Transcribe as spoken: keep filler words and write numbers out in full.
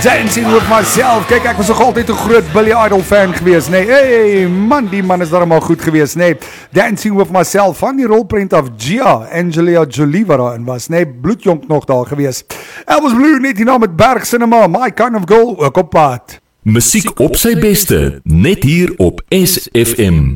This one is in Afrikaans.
Dancing with Myself. Kijk, ek was nog altyd 'n groot Billy Idol fan gewees, nee. Hey, man, die man is daarom al goed gewees, nee. Dancing with Myself van die rolprent af Gia, Angelina Jolie wat daarin was, nee. Bloedjonk nog daar gewees. Elvis Blue net hierna met Berg Cinema, My Kind of Girl, ook op pad. Musiek op sy beste, net hier op S F M.